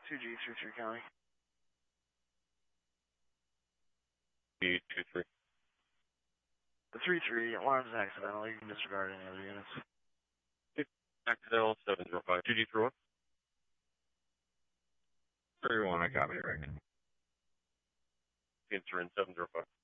2G, 3 County. 2-3. The 3-3, alarm's accidental. You can disregard any other units. Accidental, 705. 2G for what? 31, I copy it right now. Answer in 705.